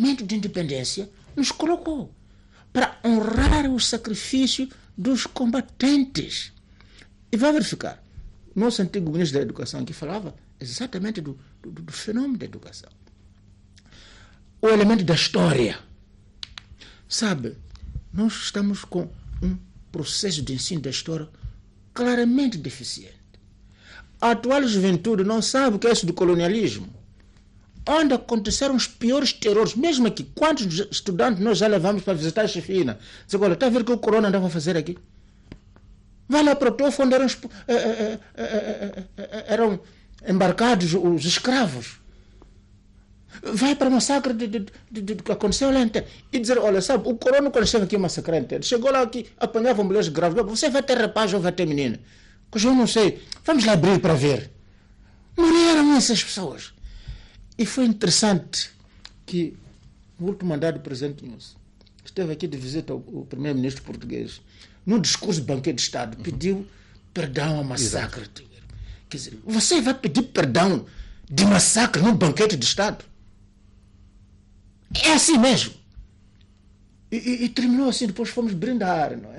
momento de independência, nos colocou para honrar o sacrifício dos combatentes. E vai verificar, nosso antigo ministro da Educação que falava exatamente do fenômeno da educação. O elemento da história. Sabe, nós estamos com um processo de ensino da história claramente deficiente. A atual juventude não sabe o que é isso do colonialismo, onde aconteceram os piores terrores. Mesmo aqui, quantos estudantes nós já levamos para visitar a chefina? Diz, olha, está a ver o que o corona andava a fazer aqui? Vai lá para o Tofu, onde eram embarcados os escravos. Vai para o massacre que aconteceu lá inteiro. E dizer, olha, sabe, o corona quando esteve aqui massacrar inteiro, chegou lá aqui, apanhava mulheres grávidas, você vai ter rapaz ou vai ter menina? Pois eu não sei, vamos lá abrir para ver. Morreram essas pessoas. E foi interessante que o último mandato do presidente Nunes esteve aqui de visita ao primeiro-ministro português. No discurso do banquete de Estado, pediu perdão ao massacre. Exato. Quer dizer, você vai pedir perdão de massacre num banquete de Estado? É assim mesmo. E terminou assim, depois fomos brindar, não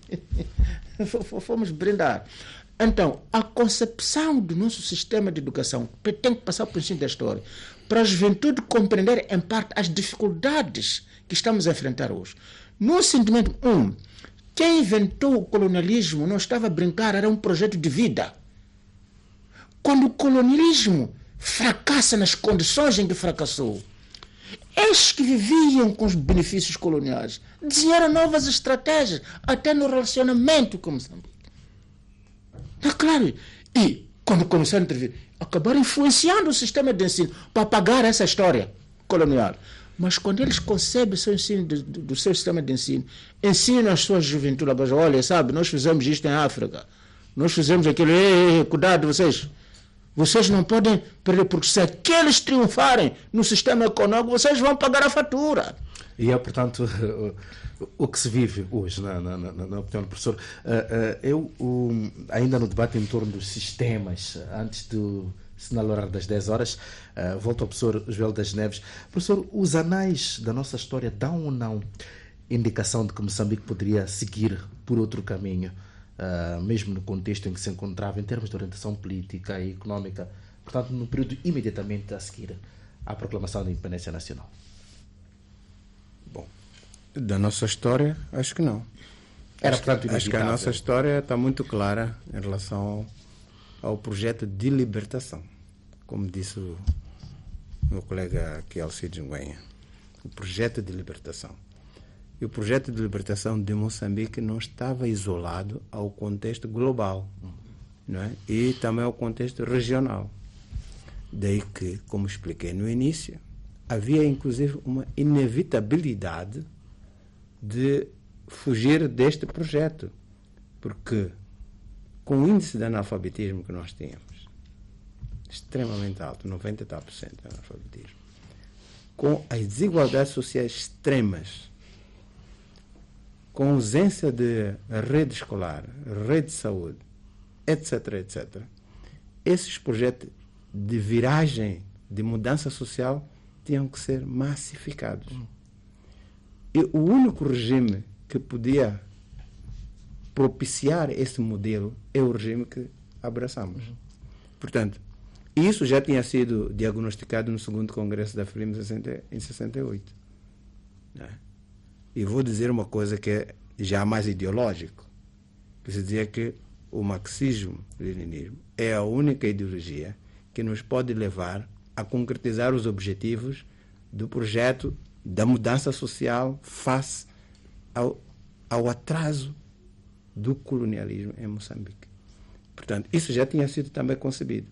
é? Fomos brindar. Então, a concepção do nosso sistema de educação tem que passar por ensino da história, para a juventude compreender, em parte, as dificuldades que estamos a enfrentar hoje. No sentimento, quem inventou o colonialismo não estava a brincar, era um projeto de vida. Quando o colonialismo fracassa nas condições em que fracassou, estes que viviam com os benefícios coloniais desenharam novas estratégias, até no relacionamento com Moçambique. É claro. E, quando começaram a intervir, acabaram influenciando o sistema de ensino para apagar essa história colonial. Mas quando eles concebem o seu ensino, do seu sistema de ensino, ensinam as suas juventudes, olha, sabe, nós fizemos isto em África, nós fizemos aquilo, cuidado vocês. Vocês não podem perder, porque se aqueles triunfarem no sistema econômico, vocês vão pagar a fatura. E é, portanto, o que se vive hoje, na opinião do professor. Ainda no debate em torno dos sistemas, antes do sinal horário das 10 horas, volto ao professor Joel das Neves. Professor, os anais da nossa história dão ou não indicação de que Moçambique poderia seguir por outro caminho, mesmo no contexto em que se encontrava, em termos de orientação política e económica, portanto, no período imediatamente a seguir à proclamação da independência nacional? Bom, da nossa história, acho que não. Acho que a nossa história está muito clara em relação ao projeto de libertação, como disse o meu colega aqui, Alcides Nguenha. O projeto de libertação. E o projeto de libertação de Moçambique não estava isolado ao contexto global, não é? E também ao contexto regional. Daí que, como expliquei no início, havia inclusive uma inevitabilidade de fugir deste projeto, porque com o índice de analfabetismo que nós tínhamos, extremamente alto, 90% de analfabetismo, com as desigualdades sociais extremas, com ausência de rede escolar, rede de saúde, etc., etc., esses projetos de viragem, de mudança social, tinham que ser massificados. E o único regime que podia propiciar esse modelo é o regime que abraçamos. Portanto, isso já tinha sido diagnosticado no segundo Congresso da FRIM em 68. Né? E vou dizer uma coisa que é já mais ideológico, que se dizia que o marxismo-leninismo é a única ideologia que nos pode levar a concretizar os objetivos do projeto da mudança social face ao atraso do colonialismo em Moçambique. Portanto, isso já tinha sido também concebido.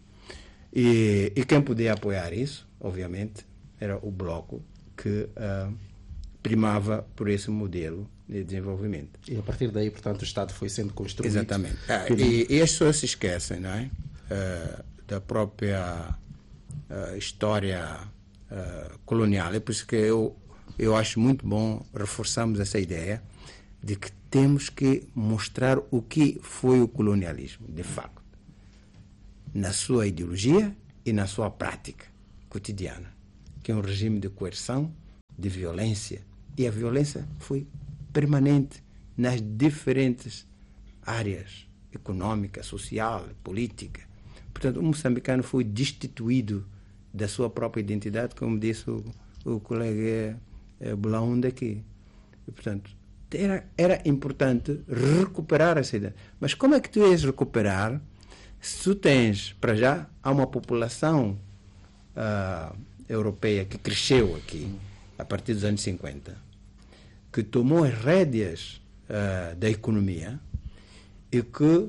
E quem podia apoiar isso, obviamente, era o Bloco, que primava por esse modelo de desenvolvimento. E a partir daí, portanto, o Estado foi sendo construído. Exatamente. E as pessoas se esquecem, não é? Da própria história colonial. É por isso que eu acho muito bom reforçarmos essa ideia de que temos que mostrar o que foi o colonialismo, de facto, na sua ideologia e na sua prática cotidiana, que é um regime de coerção, de violência. E a violência foi permanente nas diferentes áreas econômica, social, política. Portanto, o moçambicano foi destituído da sua própria identidade, como disse o colega Bulaúnde aqui. E, portanto, era importante recuperar essa ideia. Mas como é que tu ias recuperar se tu tens, para já, há uma população europeia que cresceu aqui a partir dos anos 50, que tomou as rédeas da economia e que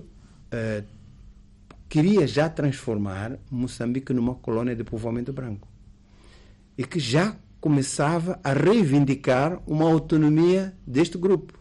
queria já transformar Moçambique numa colônia de povoamento branco e que já começava a reivindicar uma autonomia deste grupo,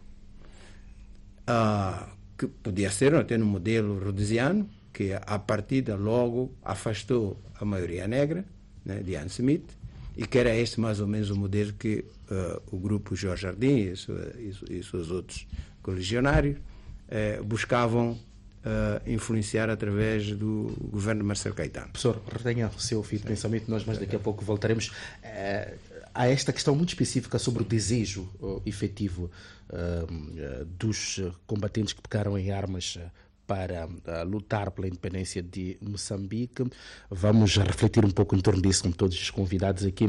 que podia ser até no modelo rhodesiano, que a partida logo afastou a maioria negra, né, de Ian Smith, e que era este mais ou menos o modelo que o grupo Jorge Jardim e seus outros coligionários buscavam influenciar através do governo de Marcelo Caetano. Professor, retenha o seu fio de pensamento, nós mais daqui a pouco voltaremos a esta questão muito específica sobre o desejo efetivo dos combatentes que pegaram em armas para lutar pela independência de Moçambique. Vamos refletir um pouco em torno disso com todos os convidados aqui.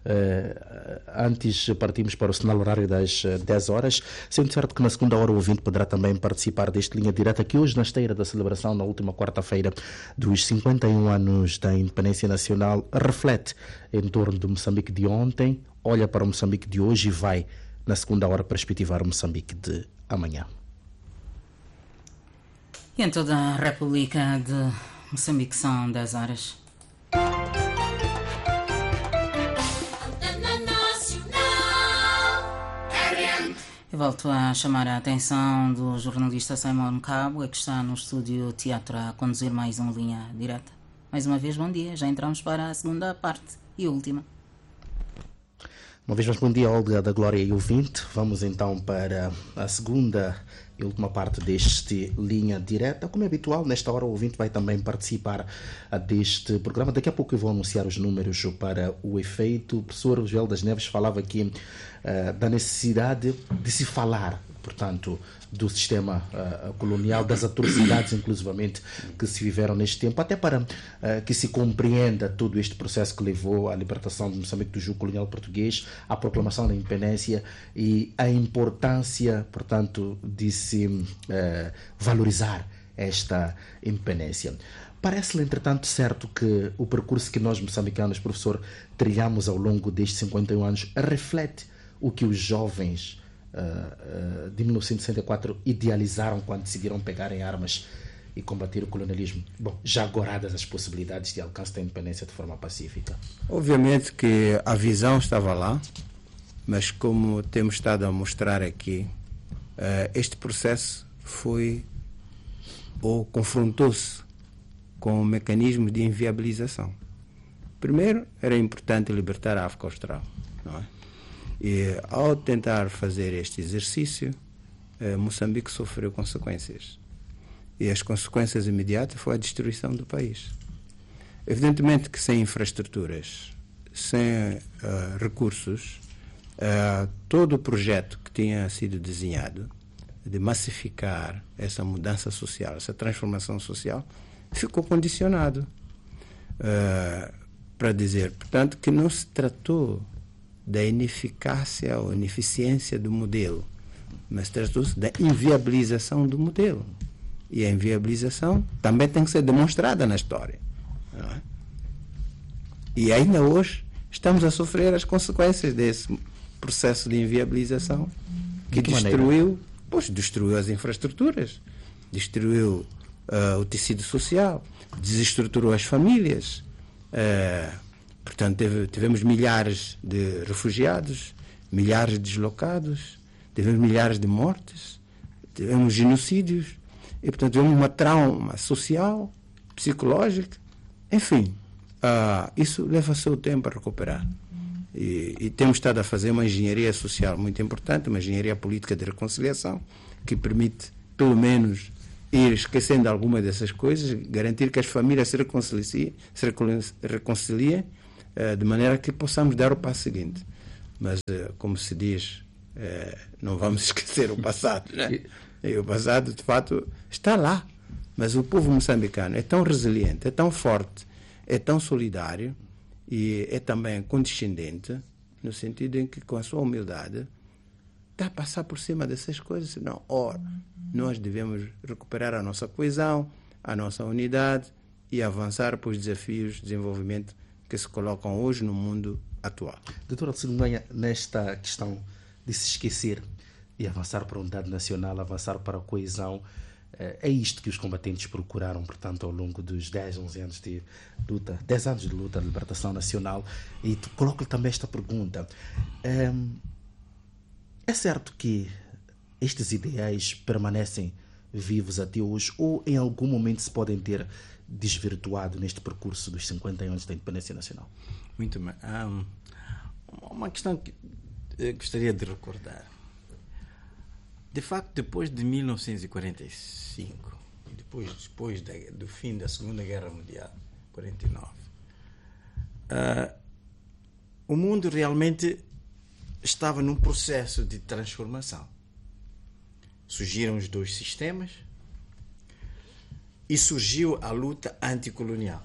Antes partimos para o sinal horário das 10 horas, sendo certo que na segunda hora o ouvinte poderá também participar deste Linha Direta, que hoje, na esteira da celebração, na última quarta-feira, dos 51 anos da independência nacional, reflete em torno do Moçambique de ontem, olha para o Moçambique de hoje e vai, na segunda hora, perspectivar o Moçambique de amanhã. E em toda a República de Moçambique são 10 horas. Eu volto a chamar a atenção do jornalista Simon Cabo, que está no estúdio Teatro a conduzir mais uma Linha Direta. Mais uma vez, bom dia. Já entramos para a segunda parte e última. Uma vez mais, bom dia, Olga da Glória e ouvinte. Vamos então para a segunda e última parte deste Linha Direta. Como é habitual, nesta hora o ouvinte vai também participar deste programa. Daqui a pouco eu vou anunciar os números para o efeito. O professor Joel das Neves falava aqui da necessidade de se falar, portanto, do sistema colonial, das atrocidades, inclusivamente, que se viveram neste tempo, até para que se compreenda todo este processo que levou à libertação de Moçambique do jugo colonial português, à proclamação da independência e a importância, portanto, de se valorizar esta independência. Parece-lhe, entretanto, certo que o percurso que nós, moçambicanos, professor, trilhamos ao longo destes 51 anos reflete o que os jovens de 1964 idealizaram quando decidiram pegar em armas e combater o colonialismo? Bom, já agoradas as possibilidades de alcance da independência de forma pacífica. Obviamente que a visão estava lá, mas como temos estado a mostrar aqui, este processo foi ou confrontou-se com mecanismos de inviabilização. Primeiro, era importante libertar a África Austral, não é? E ao tentar fazer este exercício, Moçambique sofreu consequências. E as consequências imediatas foi a destruição do país. Evidentemente que sem infraestruturas, sem recursos, todo o projeto que tinha sido desenhado de massificar essa mudança social, essa transformação social, ficou condicionado. Para dizer, portanto, que não se tratou da ineficácia ou ineficiência do modelo, mas tratou-se da inviabilização do modelo. E a inviabilização também tem que ser demonstrada na história, não é? E ainda hoje estamos a sofrer as consequências desse processo de inviabilização que destruiu as infraestruturas, destruiu o tecido social, desestruturou as famílias. Portanto, tivemos milhares de refugiados, milhares de deslocados, tivemos milhares de mortes, tivemos genocídios, e, portanto, tivemos uma trauma social, psicológica, enfim, isso leva seu tempo a recuperar. E temos estado a fazer uma engenharia social muito importante, uma engenharia política de reconciliação, que permite, pelo menos, ir esquecendo alguma dessas coisas, garantir que as famílias se reconciliem, de maneira que possamos dar o passo seguinte. Mas, como se diz, não vamos esquecer o passado, né? E o passado, de fato, está lá. Mas o povo moçambicano é tão resiliente, é tão forte, é tão solidário e é também condescendente, no sentido em que, com a sua humildade, está a passar por cima dessas coisas. Não, nós devemos recuperar a nossa coesão, a nossa unidade e avançar para os desafios de desenvolvimento que se colocam hoje no mundo atual. Doutor Alcino Noronha, nesta questão de se esquecer e avançar para a unidade nacional, avançar para a coesão, é isto que os combatentes procuraram, portanto, ao longo dos 10, 11 anos de luta, 10 anos de luta de libertação nacional. E coloco-lhe também esta pergunta. É certo que estes ideais permanecem vivos até hoje ou em algum momento se podem ter desvirtuado neste percurso dos 50 anos da independência nacional? Muito bem. Uma questão que eu gostaria de recordar. De facto, depois de 1945, e depois do fim da Segunda Guerra Mundial, 49, o mundo realmente estava num processo de transformação. Surgiram os dois sistemas e surgiu a luta anticolonial.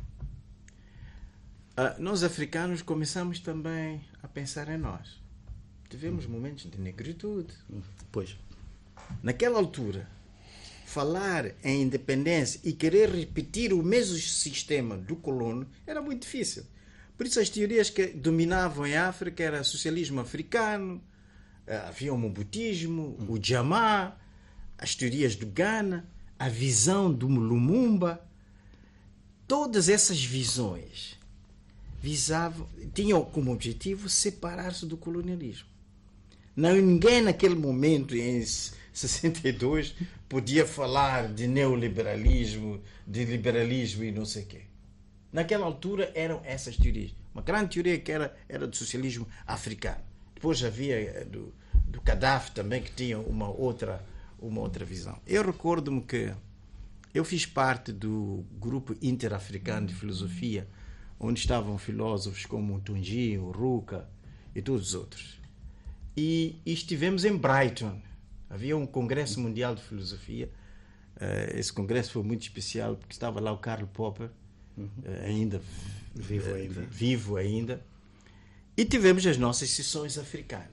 Nós africanos começamos também a pensar em nós. Tivemos momentos de negritude. Pois. Naquela altura, falar em independência e querer repetir o mesmo sistema do colono era muito difícil. Por isso as teorias que dominavam em África era socialismo africano, havia o mobutismo, o Jamá, as teorias do Ghana, a visão do Lumumba. Todas essas visões tinham como objetivo separar-se do colonialismo. Ninguém naquele momento, em 62, podia falar de neoliberalismo, de liberalismo e não sei o quê. Naquela altura eram essas teorias. Uma grande teoria que era do socialismo africano. Depois havia do Gaddafi também, que tinha uma outra visão. Eu recordo-me que eu fiz parte do grupo interafricano de filosofia, onde estavam filósofos como o Tunji, o Ruka e todos os outros. E estivemos em Brighton. Havia um congresso mundial de filosofia. Esse congresso foi muito especial porque estava lá o Karl Popper, ainda vivo ainda. E tivemos as nossas sessões africanas.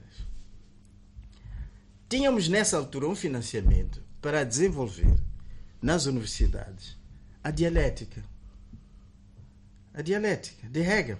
Tínhamos nessa altura um financiamento para desenvolver nas universidades a dialética de Hegel.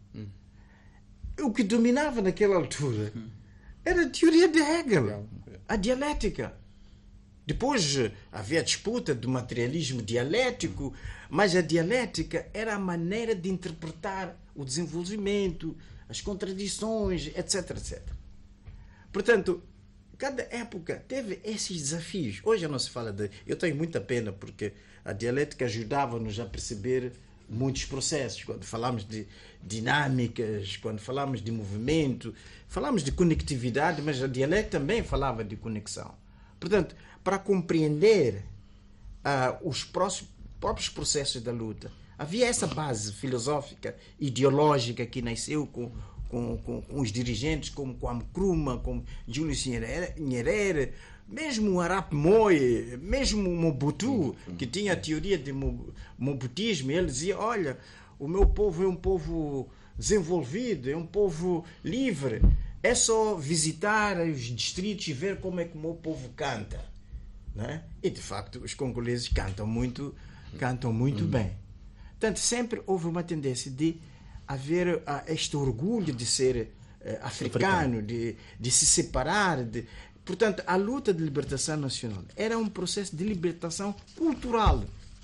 O que dominava naquela altura era a teoria de Hegel, a dialética. Depois havia a disputa do materialismo dialético, mas a dialética era a maneira de interpretar o desenvolvimento, as contradições, etc, etc. Portanto, cada época teve esses desafios. Hoje não se fala de... Eu tenho muita pena porque a dialética ajudava-nos a perceber muitos processos. Quando falamos de dinâmicas, quando falamos de movimento, falamos de conectividade, mas a dialética também falava de conexão. Portanto, para compreender os próprios processos da luta, havia essa base filosófica, ideológica que nasceu com os dirigentes como Kwame Nkrumah, como Julius Nyerere, mesmo o Arap Moi, mesmo o Mobutu, que tinha a teoria de mobutismo. Ele dizia, olha, o meu povo é um povo desenvolvido, é um povo livre, é só visitar os distritos e ver como é que o meu povo canta, né? E de facto os congoleses cantam muito bem. Portanto, sempre houve uma tendência de haver este orgulho de ser africano, de se separar. Portanto, a luta de libertação nacional era um processo de libertação cultural.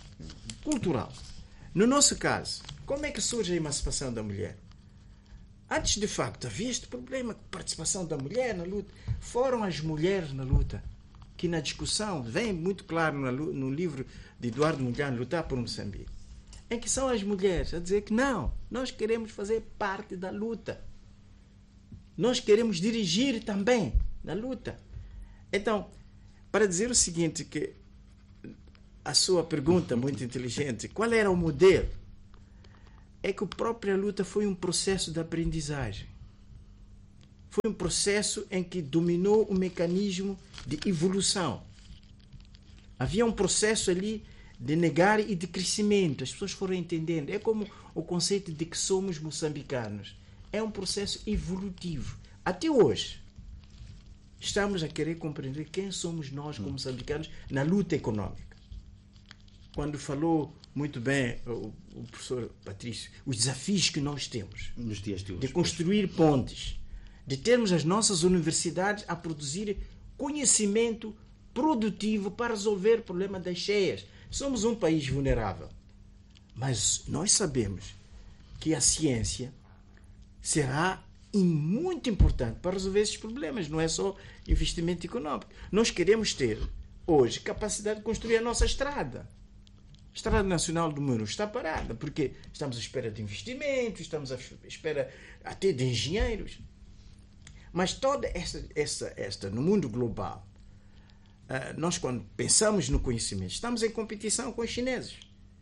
No nosso caso, como é que surge a emancipação da mulher? Antes, de facto, havia este problema de participação da mulher na luta. Foram as mulheres na luta que, na discussão, vem muito claro no livro de Eduardo Mondlane, Lutar por Moçambique, em que são as mulheres a dizer que não, nós queremos fazer parte da luta. Nós queremos dirigir também na luta. Então, para dizer o seguinte, que a sua pergunta muito inteligente, qual era o modelo? É que a própria luta foi um processo de aprendizagem. foi um processo em que dominou o mecanismo de evolução. Havia um processo ali de negar e de crescimento. As pessoas foram entendendo. É como o conceito de que somos moçambicanos. É um processo evolutivo. Até hoje, estamos a querer compreender quem somos nós como moçambicanos na luta econômica. Quando falou muito bem o professor Patrício, os desafios que nós temos nos dias de hoje, de construir pontes, de termos as nossas universidades a produzir conhecimento produtivo para resolver o problema das cheias. Somos um país vulnerável, mas nós sabemos que a ciência será muito importante para resolver esses problemas. Não é só investimento econômico. Nós queremos ter hoje capacidade de construir a nossa estrada. A Estrada Nacional do Muro está parada porque estamos à espera de investimentos, estamos à espera até de engenheiros. Mas toda esta no mundo global, nós quando pensamos no conhecimento, estamos em competição com os chineses.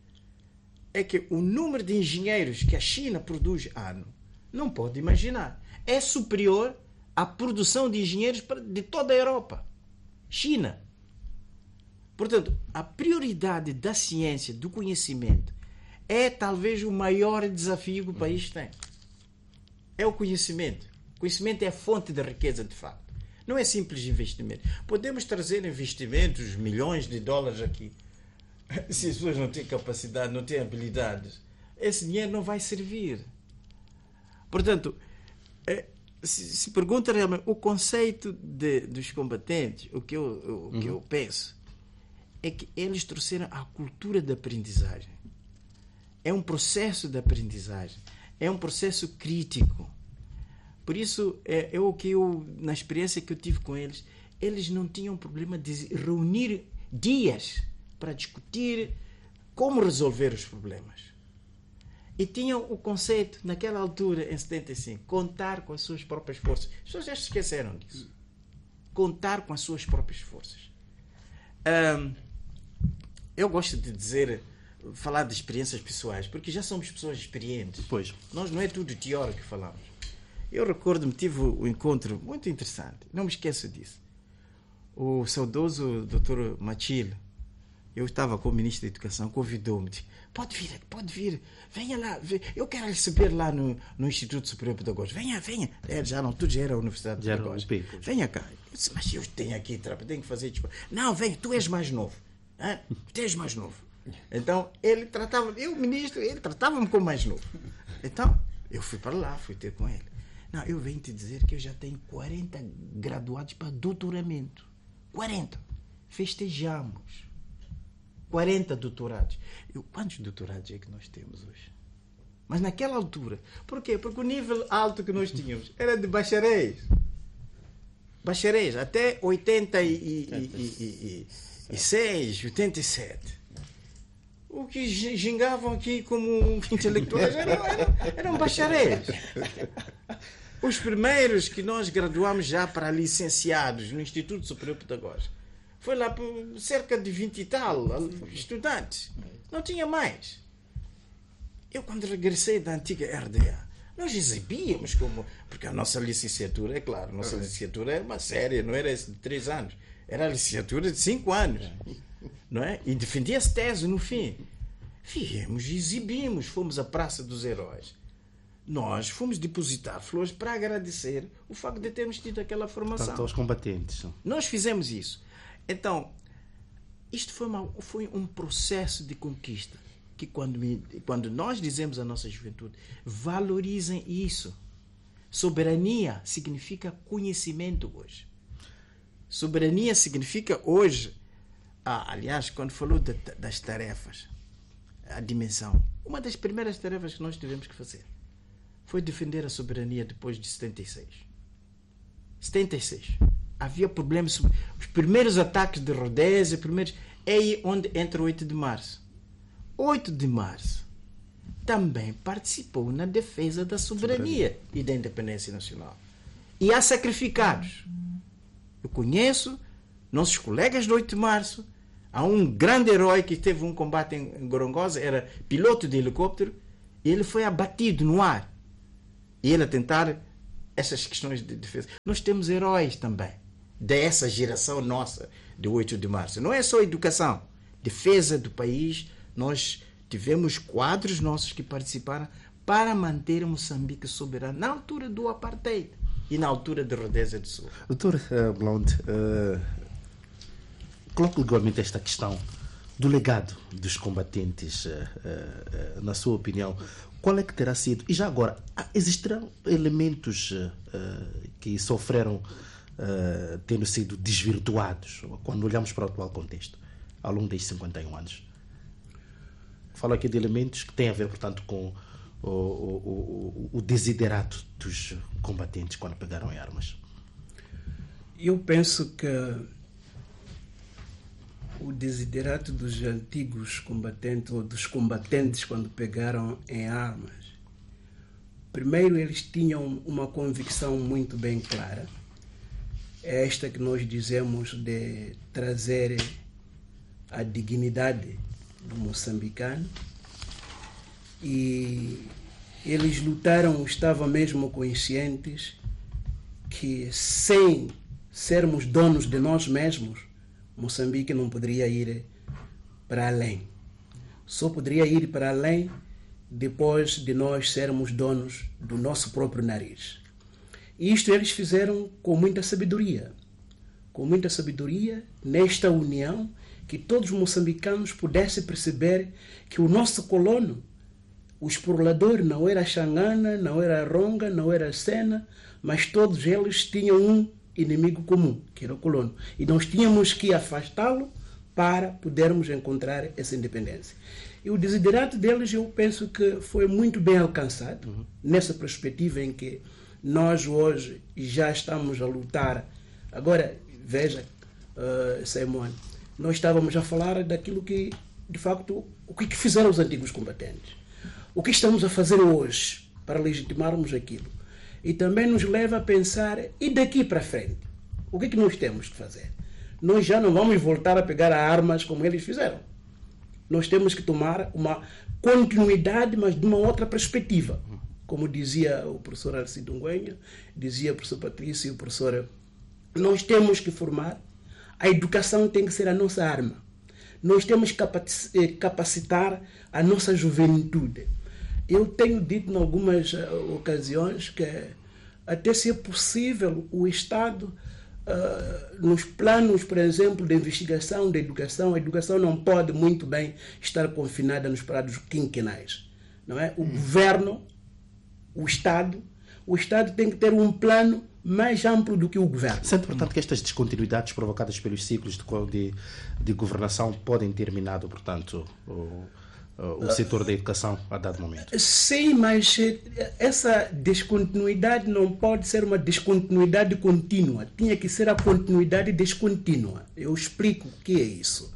É que o número de engenheiros que a China produz ano, não pode imaginar, é superior à produção de engenheiros de toda a Europa. China. Portanto, a prioridade da ciência, do conhecimento, é talvez o maior desafio que o país tem. É o conhecimento. O conhecimento é a fonte da riqueza, de facto. Não é simples investimento. Podemos trazer investimentos, milhões de dólares aqui. Se as pessoas não têm capacidade, não têm habilidades, esse dinheiro não vai servir. Portanto, se pergunta realmente o conceito dos combatentes, o que eu penso é que eles trouxeram a cultura da aprendizagem. É um processo de aprendizagem. É um processo crítico. Por isso, na experiência que eu tive com eles, eles não tinham problema de reunir dias para discutir como resolver os problemas. E tinham o conceito, naquela altura, em 75, contar com as suas próprias forças. As pessoas já se esqueceram disso. Contar com as suas próprias forças. Eu gosto de falar de experiências pessoais, porque já somos pessoas experientes. Pois. Nós não é tudo teórico que falamos. Eu recordo-me, tive um encontro muito interessante, não me esqueço disso. O saudoso Dr. Machil, eu estava com o Ministro da Educação, convidou-me, disse, pode vir, venha lá, eu quero receber lá no Instituto Superior Pedagógico, venha, já era a Universidade de Pedagógica, venha cá. Eu disse, mas eu tenho aqui, tenho que fazer, não, venha, tu és mais novo, tu és mais novo. Então, ele tratava-me como mais novo. Então, eu fui para lá, fui ter com ele. Não, eu venho te dizer que eu já tenho 40 graduados para doutoramento. 40. Festejamos. 40 doutorados. Quantos doutorados é que nós temos hoje? Mas naquela altura. Por quê? Porque o nível alto que nós tínhamos era de bacharéis. Bacharéis, até 86, 87. O que gingavam aqui como intelectuais eram bacharéis. Os primeiros que nós graduamos já para licenciados no Instituto Superior Pedagógico foi lá por cerca de 20 e tal estudantes. Não tinha mais. Eu, quando regressei da antiga RDA, nós exibíamos como... Porque a nossa licenciatura, é claro, a nossa licenciatura era uma série, não era de 3 anos. Era a licenciatura de 5 anos. Não é? E defendia-se tese no fim. Viemos e exibimos, fomos à Praça dos Heróis. Nós fomos depositar flores para agradecer o facto de termos tido aquela formação. Tanto aos combatentes. Nós fizemos isso. Então, isto foi um processo de conquista que quando nós dizemos à nossa juventude, valorizem isso. Soberania significa conhecimento hoje. Soberania significa hoje... aliás, quando falou das tarefas, a dimensão, uma das primeiras tarefas que nós tivemos que fazer foi defender a soberania depois de 76. 76. Havia problemas, os primeiros ataques de Rodésia, é aí onde entra o 8 de março. 8 de março também participou na defesa da soberania e da independência nacional. E há sacrificados. Eu conheço nossos colegas do 8 de março. Há um grande herói que teve um combate em Gorongosa, era piloto de helicóptero, e ele foi abatido no ar. E ele a tentar essas questões de defesa. Nós temos heróis também, dessa geração nossa, de 8 de março. Não é só educação, defesa do país. Nós tivemos quadros nossos que participaram para manter Moçambique soberano na altura do apartheid e na altura de Rodésia do Sul. Doutor Blonde, coloco igualmente esta questão do legado dos combatentes, na sua opinião, qual é que terá sido? E já agora, existirão elementos que sofreram tendo sido desvirtuados quando olhamos para o atual contexto, ao longo destes 51 anos? Falo aqui de elementos que têm a ver, portanto, com o desiderato dos combatentes quando pegaram em armas. Eu penso que o desiderato dos antigos combatentes, ou dos combatentes quando pegaram em armas, primeiro eles tinham uma convicção muito bem clara. É esta que nós dizemos de trazer a dignidade do moçambicano, e eles lutaram, estavam mesmo conscientes que sem sermos donos de nós mesmos, Moçambique não poderia ir para além. Só poderia ir para além depois de nós sermos donos do nosso próprio nariz. E isto eles fizeram com muita sabedoria. Com muita sabedoria, nesta união, que todos os moçambicanos pudessem perceber que o nosso colono, o explorador, não era Xangana, não era Ronga, não era Sena, mas todos eles tinham um inimigo comum, que era o colono. E nós tínhamos que afastá-lo para podermos encontrar essa independência. E o desiderato deles, eu penso que foi muito bem alcançado, nessa perspectiva em que nós hoje já estamos a lutar. Agora, veja, Simone, nós estávamos a falar daquilo que, de facto, o que fizeram os antigos combatentes. O que estamos a fazer hoje para legitimarmos aquilo. E também nos leva a pensar, e daqui para frente? O que nós temos que fazer? Nós já não vamos voltar a pegar armas como eles fizeram. Nós temos que tomar uma continuidade, mas de uma outra perspectiva. Como dizia o professor Alcido Ngwenha, dizia o professor Patrício e o professor, nós temos que formar, a educação tem que ser a nossa arma. Nós temos que capacitar a nossa juventude. Eu tenho dito em algumas ocasiões que até se é possível o Estado, nos planos, por exemplo, de investigação, de educação, a educação não pode muito bem estar confinada nos prazos quinquenais. Não é? O governo, o Estado tem que ter um plano mais amplo do que o governo. Sendo, portanto, que estas descontinuidades provocadas pelos ciclos de governação podem ter minado, portanto, o setor da educação a dado momento. Sim, mas essa descontinuidade não pode ser uma descontinuidade contínua. Tinha que ser a continuidade descontínua. Eu explico o que é isso.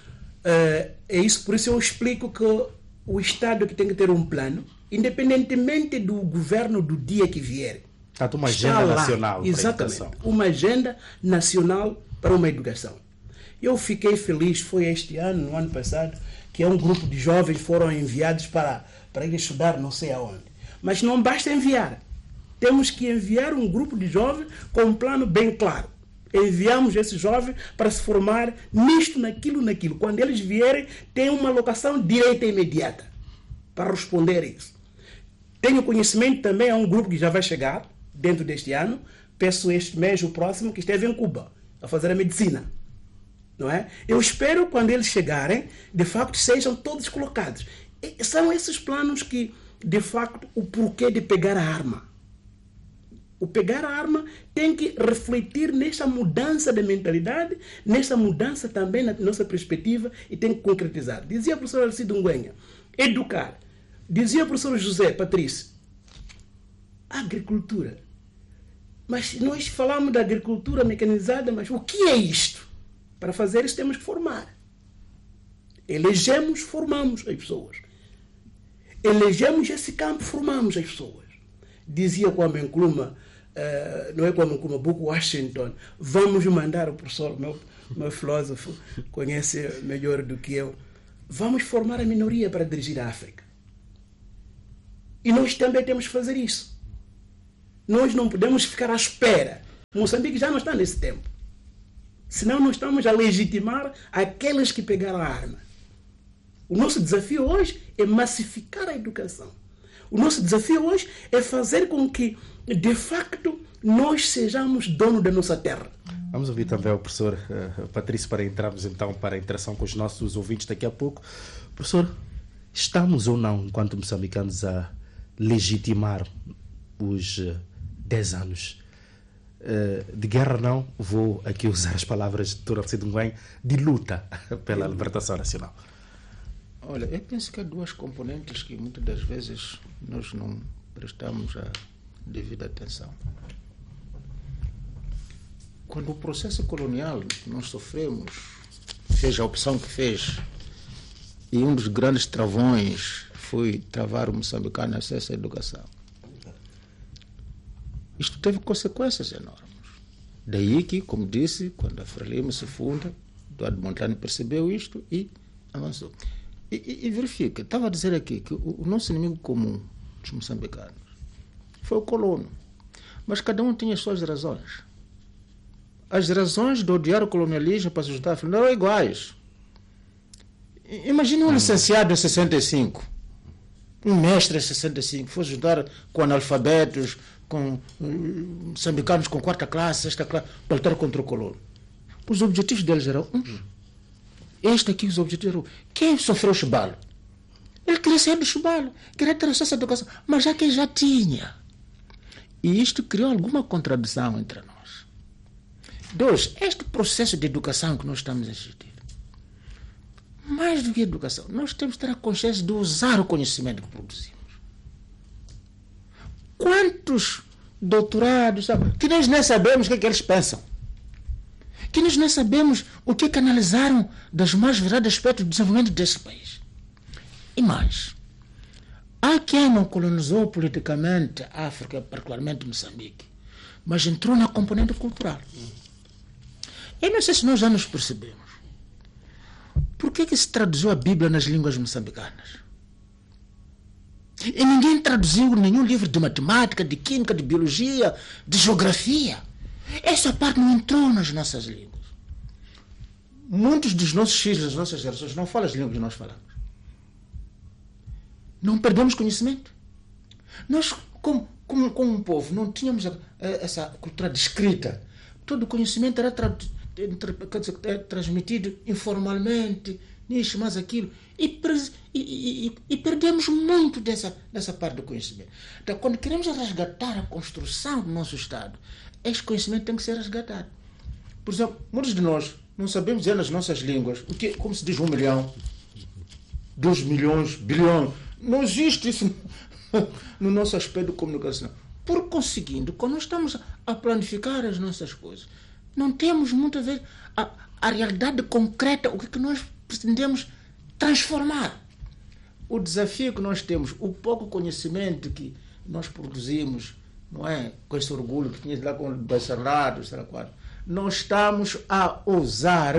Por isso eu explico que o Estado que tem que ter um plano, independentemente do governo do dia que vier. Portanto, uma agenda nacional para a educação. Uma agenda nacional para uma educação. Eu fiquei feliz, foi este ano, no ano passado, que um grupo de jovens foram enviados para ir estudar não sei aonde. Mas não basta enviar. Temos que enviar um grupo de jovens com um plano bem claro. Enviamos esses jovens para se formar nisto, naquilo. Quando eles vierem, tem uma alocação direta e imediata para responder a isso. Tenho conhecimento também, há um grupo que já vai chegar dentro deste ano, penso este mês, o próximo, que esteve em Cuba a fazer a medicina. Não é? Eu espero, quando eles chegarem, de facto, sejam todos colocados. E são esses planos que, de facto, o porquê de pegar a arma. O pegar a arma tem que refletir nessa mudança de mentalidade, nessa mudança também na nossa perspectiva, e tem que concretizar. Dizia o professor Alcido Ngwenha, educar. Dizia o professor José Patrício, agricultura. Mas nós falamos da agricultura mecanizada, mas o que é isto? Para fazer isso temos que formar. Elegemos, formamos as pessoas. Elegemos esse campo, formamos as pessoas. Dizia Kwame Nkrumah, não é Kwame Nkrumah, Booker Washington, vamos mandar, o professor, meu filósofo, conhece melhor do que eu, vamos formar a minoria para dirigir a África. E nós também temos que fazer isso. nós não podemos ficar à espera. Moçambique já não está nesse tempo. Senão nós estamos a legitimar aqueles que pegaram a arma. O nosso desafio hoje é massificar a educação. O nosso desafio hoje é fazer com que, de facto, nós sejamos donos da nossa terra. Vamos ouvir também o professor Patrício para entrarmos então para a interação com os nossos ouvintes daqui a pouco. Professor, estamos ou não, enquanto moçambicanos, a legitimar os 10 anos de guerra? Não, vou aqui usar as palavras de Dr. Alcido Nguyen, de luta pela libertação nacional. Olha, eu penso que há duas componentes que muitas das vezes nós não prestamos a devida atenção. Quando o processo colonial que nós sofremos fez a opção que fez, e um dos grandes travões foi travar o moçambicano a acesso à educação, isto teve consequências enormes. Daí que, como disse, quando a Frelimo se funda, Eduardo Mondlane percebeu isto e avançou. E verifica, estava a dizer aqui que o nosso inimigo comum dos moçambicanos foi o colono, mas cada um tinha as suas razões. As razões de odiar o colonialismo para se ajudar a não eram iguais. Imagine um licenciado em 65, um mestre em 65, foi ajudar com analfabetos, com moçambicanos com 4ª classe, 6ª classe, para lutar contra o colono. Os objetivos deles eram uns. Este aqui, os objetivos eram: quem sofreu o chubalo? Ele queria sair do chubalo, queria ter acesso à educação, mas já que já tinha. E isto criou alguma contradição entre nós. 2, este processo de educação que nós estamos a assistir, mais do que educação, nós temos que ter a consciência de usar o conhecimento que produzimos. Quantos doutorados, sabe, que nós nem sabemos o que eles pensam, que nós nem sabemos o que analisaram das mais variados aspectos do desenvolvimento desse país. E mais, há quem não colonizou politicamente a África, particularmente Moçambique, mas entrou na componente cultural. Eu não sei se nós já nos percebemos. Por que se traduziu a Bíblia nas línguas moçambicanas? E ninguém traduziu nenhum livro de matemática, de química, de biologia, de geografia. Essa parte não entrou nas nossas línguas. Muitos dos nossos filhos, das nossas gerações, não falam as línguas que nós falamos. Não perdemos conhecimento. Nós, como um povo, não tínhamos essa cultura de escrita. Todo o conhecimento era transmitido informalmente, nisso, mais aquilo. E perdemos muito dessa parte do conhecimento. Então, quando queremos resgatar a construção do nosso Estado, esse conhecimento tem que ser resgatado. Por exemplo, muitos de nós não sabemos dizer nas nossas línguas como se diz 1 milhão, 2 milhões, bilhão. Não existe isso no nosso aspecto de comunicação. Por conseguindo, quando nós estamos a planificar as nossas coisas, não temos muitas vezes a realidade concreta, o que nós pretendemos transformar. O desafio que nós temos, o pouco conhecimento que nós produzimos, não é? Com esse orgulho que tinha lá com o Baixarlado, nós estamos a usar.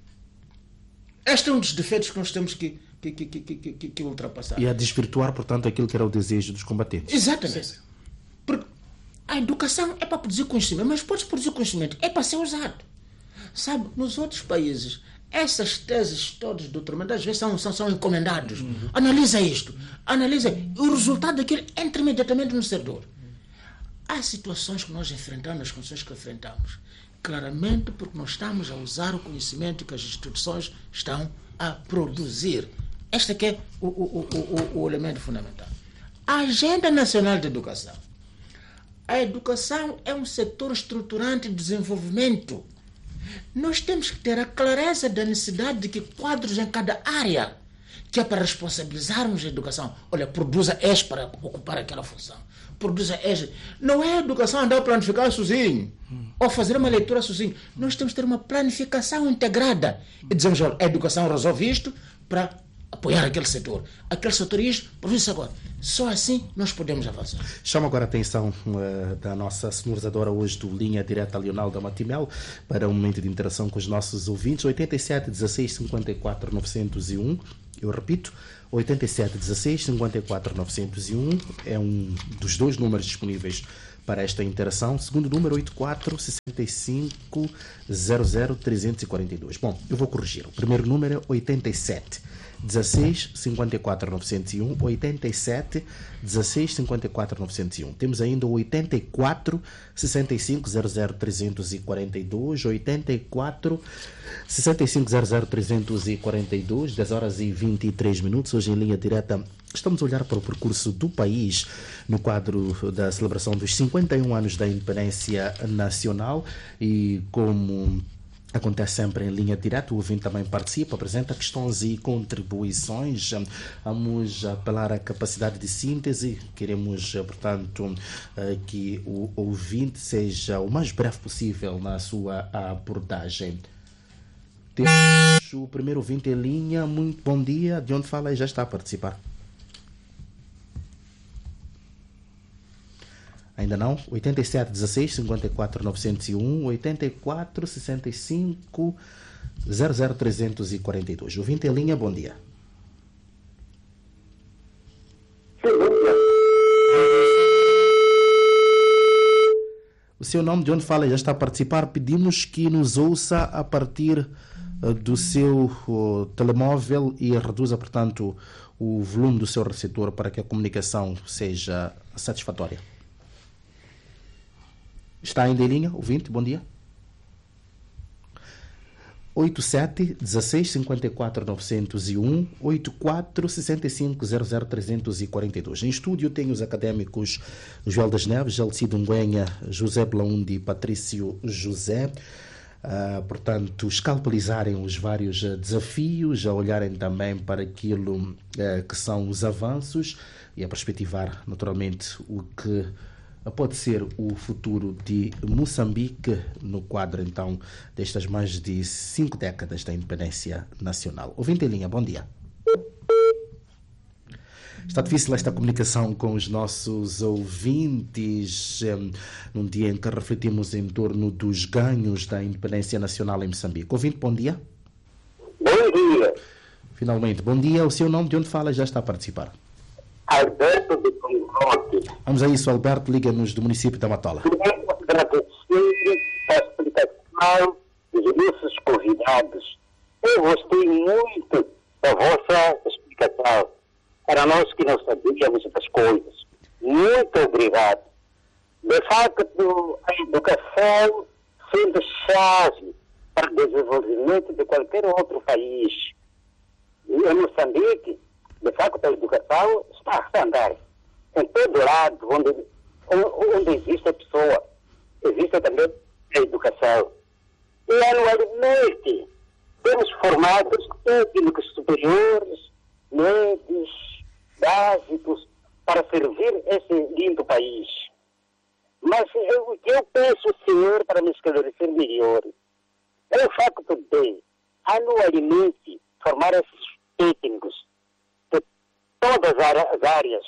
Este é um dos defeitos que nós temos que ultrapassar. E a desvirtuar, portanto, aquilo que era o desejo dos combatentes. Exatamente. Porque a educação é para produzir conhecimento, mas pode produzir conhecimento, é para ser usado. Sabe, nos outros países, essas teses todas do doutoramento às vezes são encomendados. Analisa isto, analisa. O resultado daquilo entra imediatamente no servidor. Há situações que nós enfrentamos, as condições que enfrentamos, claramente porque nós estamos a usar o conhecimento que as instituições estão a produzir. Este aqui é o elemento fundamental. A Agenda Nacional de Educação. A educação é um setor estruturante de desenvolvimento. Nós temos que ter a clareza da necessidade de que quadros em cada área, que é para responsabilizarmos a educação. Olha, produza este para ocupar aquela função. Produza este. Não é a educação andar a planificar sozinho, ou fazer uma leitura sozinho. Nós temos que ter uma planificação integrada. E dizemos, olha, a educação resolve isto para apoiar aquele setor. Aquele setor isto, produz isso agora. Só assim nós podemos avançar. Chamo agora a atenção da nossa sonorizadora hoje do Linha Direta Leonel da Matimel para um momento de interação com os nossos ouvintes. 87 16 54 901. Eu repito, 87 16 54 901 é um dos 2 números disponíveis para esta interação. Segundo número 84-65-00-342. Bom, eu vou corrigir. O primeiro número é 87 16 54 901, 87 16 54 901. Temos ainda o 84 65 00 342, 84 65 00 342, 10 horas e 23 minutos. Hoje em linha direta estamos a olhar para o percurso do país no quadro da celebração dos 51 anos da independência nacional e como acontece sempre em linha direta, o ouvinte também participa, apresenta questões e contribuições. Vamos apelar à capacidade de síntese. Queremos, portanto, que o ouvinte seja o mais breve possível na sua abordagem. Temos o primeiro ouvinte em linha. Muito bom dia. De onde fala e já está a participar? Ainda não? 87 16 54 901, 84 65 00 342. Ouvinte em linha, bom dia. O seu nome, de onde fala, já está a participar. Pedimos que nos ouça a partir do seu telemóvel e reduza, portanto, o volume do seu receptor para que a comunicação seja satisfatória. Está ainda em linha, ouvinte, bom dia. 87 16 54 901, 84 65 00 342. Em estúdio tenho os académicos Joel das Neves, Alcido Nguenha, José Blaundi e Patrício José. Portanto, escalpelizarem os vários desafios, a olharem também para aquilo que são os avanços e a perspectivar, naturalmente, o que pode ser o futuro de Moçambique no quadro, então, destas mais de 5 décadas da independência nacional. Ouvinte em linha, bom dia. Está difícil esta comunicação com os nossos ouvintes num dia em que refletimos em torno dos ganhos da independência nacional em Moçambique. Ouvinte, bom dia. Bom dia. Finalmente, bom dia. O seu nome, de onde fala, já está a participar. Alberto de Congote. Vamos a isso, Alberto, liga-nos do município da Matola. Queremos agradecer a explicação dos nossos convidados. Eu gostei muito da vossa explicação. Para nós que não sabíamos das coisas. Muito obrigado. De facto, a educação sendo chave para o desenvolvimento de qualquer outro país. E em Moçambique, de facto, a educação está a andar. Em todo lado onde existe a pessoa, existe também a educação. E anualmente temos formados técnicos superiores, médios, básicos, para servir esse lindo país. Mas o que eu peço, senhor, para me esclarecer melhor, é o facto de anualmente formar esses técnicos de todas as áreas.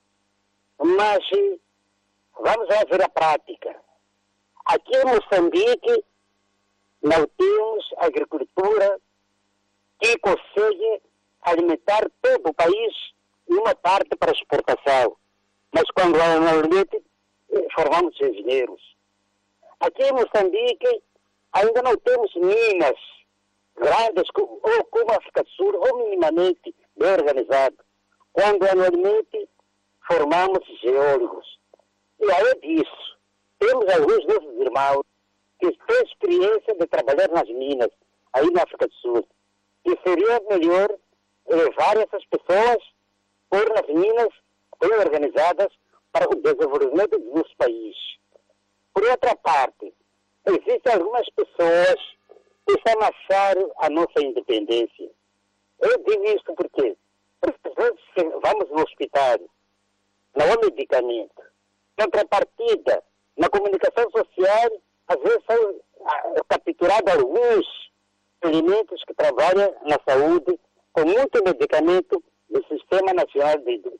Mas vamos lá ver a prática. Aqui em Moçambique não temos agricultura que consegue alimentar todo o país e uma parte para exportação. Mas quando anualmente formamos engenheiros. Aqui em Moçambique ainda não temos minas grandes ou como a África do Sul, ou minimamente bem organizado. Quando anualmente formamos geólogos. E além disso, temos alguns nossos irmãos que têm experiência de trabalhar nas minas, aí na África do Sul. E seria melhor levar essas pessoas por nas minas bem organizadas para o desenvolvimento do nosso país. Por outra parte, existem algumas pessoas que estão a achar a nossa independência. Eu digo isso porque às vezes vamos no hospital, não há medicamento. Contrapartida, na comunicação social, às vezes são capturados alguns elementos que trabalham na saúde com muito medicamento do Sistema Nacional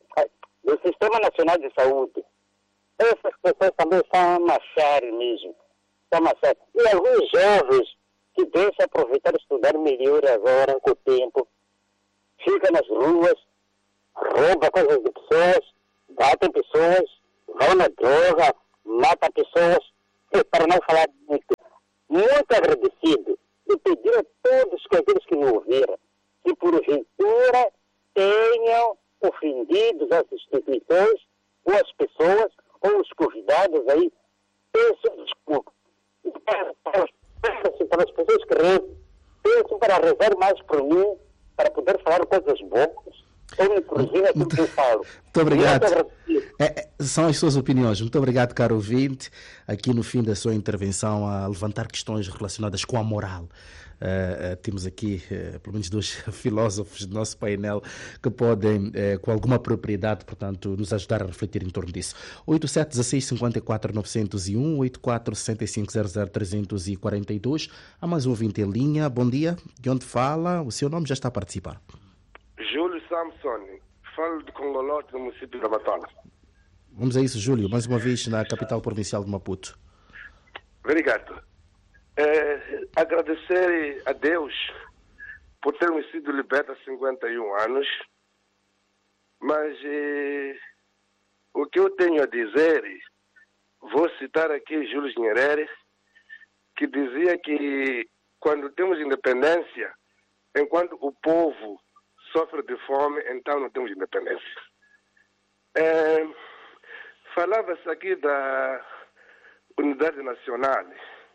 de Saúde. Essas pessoas também são a machar mesmo. E alguns jovens que deixam aproveitar estudar melhor agora com o tempo, ficam nas ruas, roubam coisas de pessoas, batem pessoas, vão na droga, mata pessoas, para não falar muito agradecido e pedir a todos aqueles que me ouviram que porventura tenham ofendido as instituições ou as pessoas ou os convidados aí, peço desculpa. Para as pessoas que rezam, peço para rezar mais por mim, para poder falar coisas boas. Muito obrigado. São as suas opiniões. Muito obrigado, caro ouvinte, aqui no fim da sua intervenção a levantar questões relacionadas com a moral. Temos aqui pelo menos 2 filósofos do nosso painel que podem, com alguma propriedade, portanto, nos ajudar a refletir em torno disso. 87 16 54 901, 84 65 00 342. Há mais um ouvinte em linha. Bom dia. De onde fala? O seu nome já está a participar. Júlio Samson, falo de Congolote, no município da Matona. Vamos a isso, Júlio, mais uma vez na capital provincial de Maputo. Obrigado. Agradecer a Deus por termos sido libertos há 51 anos, mas o que eu tenho a dizer, vou citar aqui Júlio Nyerere, que dizia que quando temos independência, enquanto o povo sofre de fome, então não temos independência. Falava-se aqui da unidade nacional.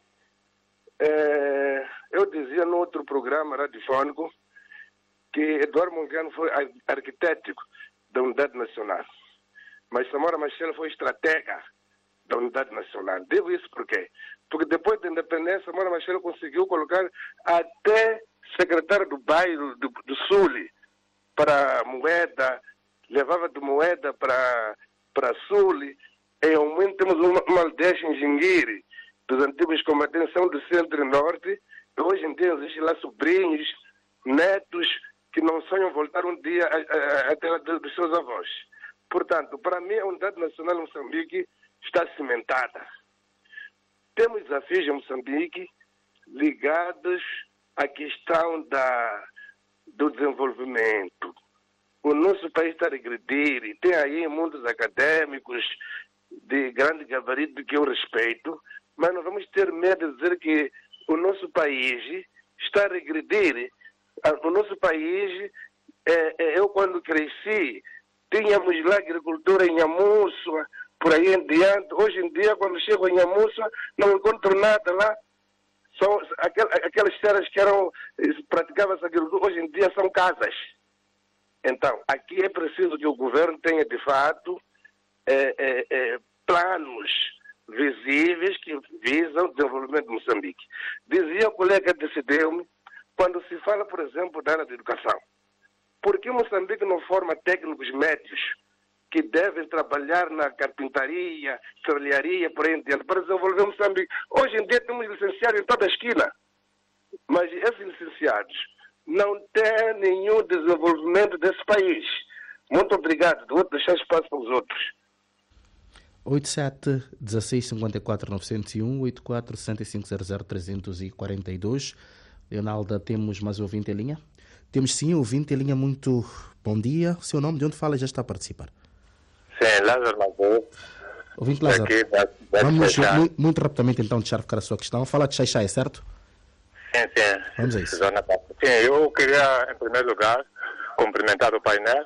Eu dizia no outro programa radiofônico que Eduardo Mondlane foi arquiteto da unidade nacional, mas Samora Machel foi estratega da unidade nacional. Digo isso por quê? Porque depois da independência, Samora Machel conseguiu colocar até secretário do bairro do Sul para Moeda, levava de Moeda para Sul, e ao momento temos uma aldeia em Jinguiri, dos antigos combatentes são do centro e norte, e hoje em dia existem lá sobrinhos, netos, que não sonham voltar um dia à terra dos seus avós. Portanto, para mim, a unidade nacional de Moçambique está cimentada. Temos desafios em Moçambique ligados à questão do desenvolvimento. O nosso país está a regredir e tem aí mundos acadêmicos de grande gabarito que eu respeito, mas não vamos ter medo de dizer que o nosso país está a regredir. O nosso país, eu quando cresci, tínhamos lá agricultura em Nhamuçua, por aí em diante. Hoje em dia, quando chego em Nhamuçua, não encontro nada lá. São aquelas terras que praticavam-se agricultura, hoje em dia são casas. Então, aqui é preciso que o governo tenha, de fato, planos visíveis que visam o desenvolvimento de Moçambique. Dizia o colega Decidiu-me, quando se fala, por exemplo, da área da educação, por que Moçambique não forma técnicos médios que devem trabalhar na carpintaria, serralharia, por aí em diante, para desenvolver Moçambique? Hoje em dia temos licenciados em toda a esquina, mas esses licenciados não têm nenhum desenvolvimento desse país. Muito obrigado. Vou deixar espaço para os outros. 87 16 54 901, 84 65 00 342. Leonalda, temos mais um ouvinte em linha? Temos sim, ouvinte em linha. Muito bom dia. O seu nome, de onde fala, já está a participar. Sim, Lázaro Lagoa. Ouvinte Lázaro, vamos muito rapidamente então deixar ficar a sua questão. Fala de Xai-Xai, certo? Sim. Vamos a isso. Sim, eu queria, em primeiro lugar, cumprimentar o painel.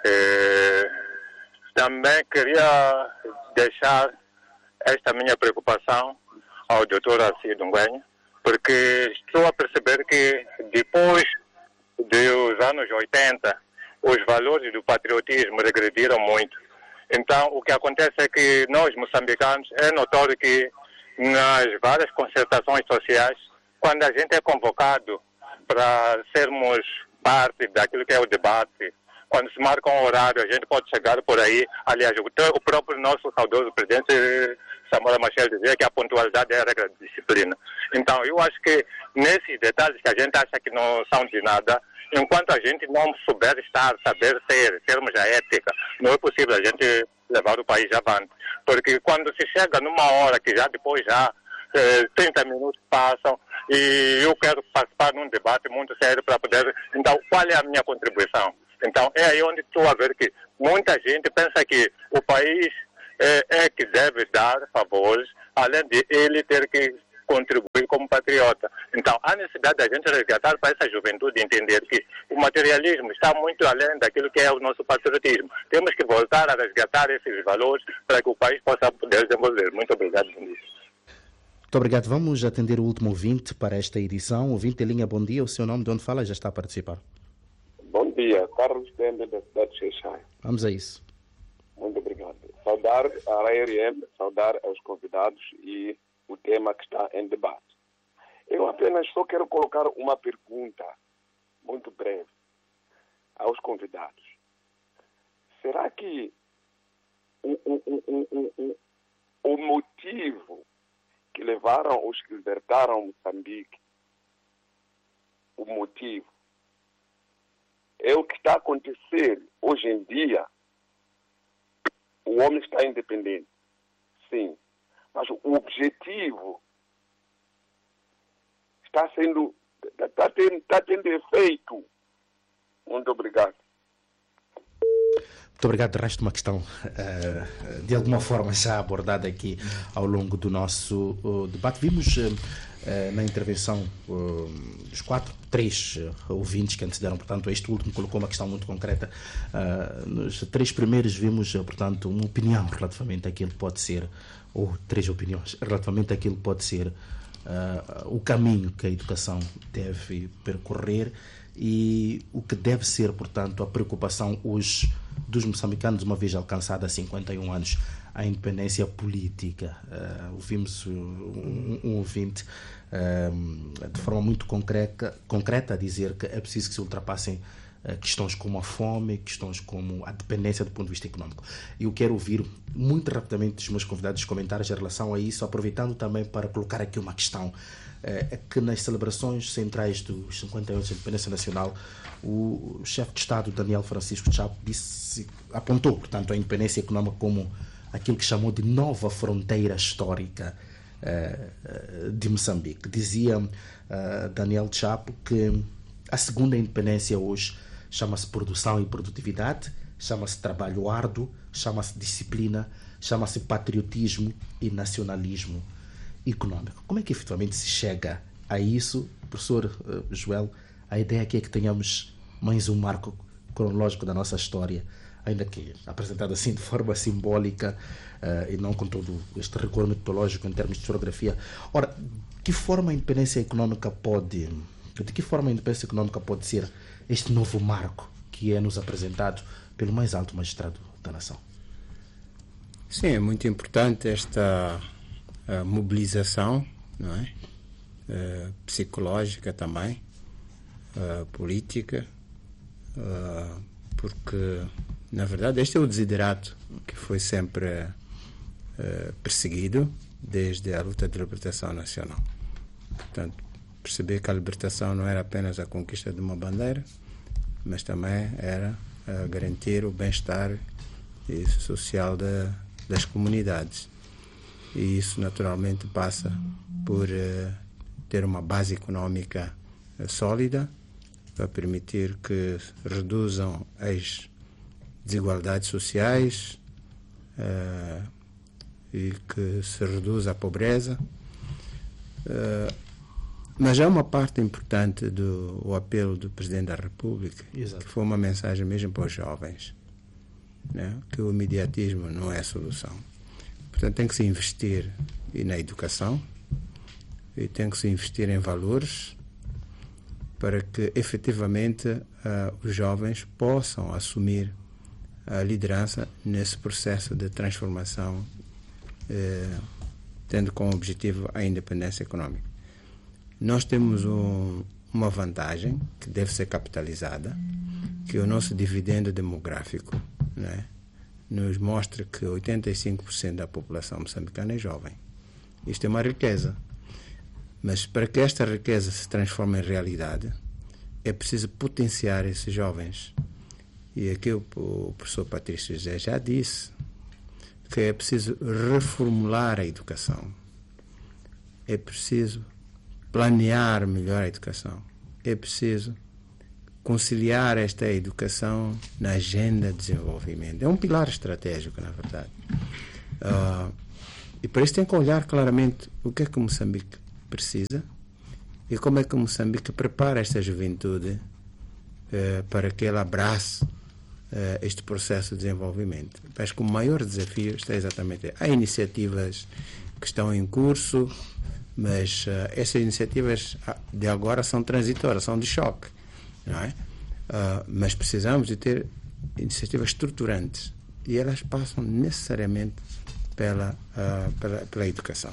Também queria deixar esta minha preocupação ao Dr. Alcido Ngwenha, porque estou a perceber que depois dos anos 80, os valores do patriotismo regrediram muito. Então, o que acontece é que nós, moçambicanos, é notório que nas várias concertações sociais, quando a gente é convocado para sermos parte daquilo que é o debate, quando se marca um horário, a gente pode chegar por aí. Aliás, o próprio nosso saudoso presidente Samora Machel dizia que a pontualidade é a regra de disciplina. Então, eu acho que nesses detalhes que a gente acha que não são de nada, enquanto a gente não souber saber termos a ética, não é possível a gente levar o país avante. Porque quando se chega numa hora que já depois 30 minutos passam e eu quero participar num debate muito sério para poder... Então, qual é a minha contribuição? Então, é aí onde estou a ver que muita gente pensa que o país é que deve dar favores, além de ele ter que contribuir como patriota. Então, há necessidade da gente resgatar para essa juventude entender que o materialismo está muito além daquilo que é o nosso patriotismo. Temos que voltar a resgatar esses valores para que o país possa poder desenvolver. Muito obrigado, Luís. Muito obrigado. Vamos atender o último ouvinte para esta edição. Ouvinte em linha, bom dia. O seu nome, de onde fala, já está a participar. Bom dia, Carlos Dende, da cidade de Xexai. Vamos a isso. Muito obrigado. Saudar a RARM, saudar aos convidados e o tema que está em debate. Eu apenas só quero colocar uma pergunta muito breve aos convidados. Será que o motivo que levaram os que libertaram Moçambique, o motivo, é o que está a acontecer hoje em dia? O homem está independente, sim, mas o objetivo está tendo efeito. Muito obrigado. Muito obrigado. Resta uma questão de alguma forma já abordada aqui ao longo do nosso debate. Vimos na intervenção dos três ouvintes que antecederam, portanto, este último colocou uma questão muito concreta. Nos três primeiros vimos, portanto, uma opinião relativamente àquilo que pode ser, ou três opiniões, relativamente àquilo que pode ser o caminho que a educação deve percorrer e o que deve ser, portanto, a preocupação hoje dos moçambicanos, uma vez alcançada há 51 anos a independência política. Ouvimos um ouvinte de forma muito concreta a dizer que é preciso que se ultrapassem questões como a fome, questões como a dependência do ponto de vista econômico. Eu quero ouvir muito rapidamente dos meus convidados comentários em relação a isso, aproveitando também para colocar aqui uma questão. É que nas celebrações centrais dos 50 anos da independência nacional, o chefe de Estado, Daniel Francisco Chapo, apontou, portanto, a independência econômica como aquilo que chamou de nova fronteira histórica de Moçambique. Dizia Daniel Chapo que a segunda independência hoje chama-se produção e produtividade, chama-se trabalho árduo, chama-se disciplina, chama-se patriotismo e nacionalismo econômico. Como é que efetivamente se chega a isso? Professor Joel, a ideia aqui é que tenhamos mais um marco cronológico da nossa história, ainda que apresentado assim de forma simbólica e não com todo este rigor metodológico em termos de historiografia. Ora, de que forma a independência econômica pode ser este novo marco que é nos apresentado pelo mais alto magistrado da nação? Sim, é muito importante esta mobilização, não é? Psicológica também, política, porque, na verdade, este é o desiderato que foi sempre perseguido desde a luta de libertação nacional. Portanto, perceber que a libertação não era apenas a conquista de uma bandeira, mas também era garantir o bem-estar social das comunidades. E isso, naturalmente, passa por ter uma base económica sólida para permitir que reduzam as desigualdades sociais e que se reduza a pobreza. Mas há uma parte importante do apelo do Presidente da República, Exato. Que foi uma mensagem mesmo para os jovens, né? Que o imediatismo não é a solução. Portanto, tem que se investir na educação e tem que se investir em valores para que, efetivamente, os jovens possam assumir a liderança nesse processo de transformação, tendo como objetivo a independência econômica. Nós temos uma vantagem que deve ser capitalizada, que é o nosso dividendo demográfico, né? Nos mostra que 85% da população moçambicana é jovem. Isto é uma riqueza. Mas para que esta riqueza se transforme em realidade, é preciso potenciar esses jovens. E aqui o professor Patrício José já disse que é preciso reformular a educação. É preciso planear melhor a educação. É preciso conciliar esta educação na agenda de desenvolvimento. É um pilar estratégico, na verdade. E por isso tem que olhar claramente o que é que Moçambique precisa e como é que Moçambique prepara esta juventude para que ela abrace este processo de desenvolvimento. Acho que o maior desafio está exatamente... Há iniciativas que estão em curso, mas essas iniciativas de agora são transitórias, são de choque, não é? Mas precisamos de ter iniciativas estruturantes e elas passam necessariamente pela educação.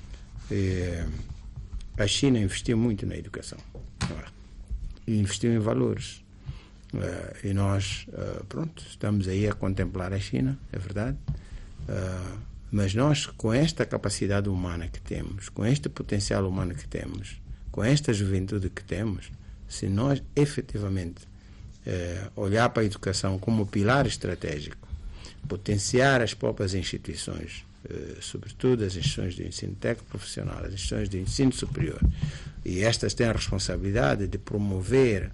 A China investiu muito na educação, e investiu em valores. E nós, estamos aí a contemplar a China, é verdade, mas nós, com esta capacidade humana que temos, com este potencial humano que temos, com esta juventude que temos, se nós efetivamente olhar para a educação como pilar estratégico, potenciar as próprias instituições, sobretudo as instituições de ensino técnico profissional, as instituições de ensino superior, e estas têm a responsabilidade de promover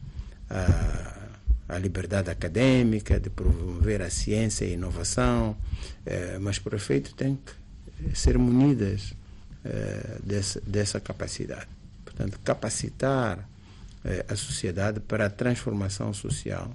a liberdade acadêmica, de promover a ciência e a inovação, mas para o efeito têm que ser munidas dessa capacidade. Portanto, capacitar a sociedade para a transformação social